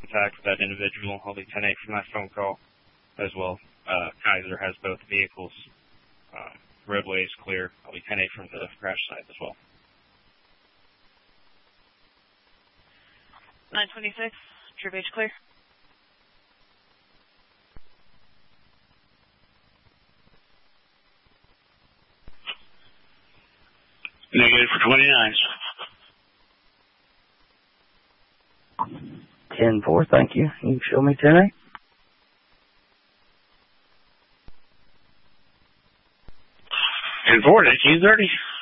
contact with that individual. I'll be 10-8 from that phone call as well. Kaiser has both vehicles. Roadway is clear. I'll be 10-8 from the crash site as well. 926, True H clear. Negative for 29s. 10-4, thank you. You can show me 10-8. And 4, 1930.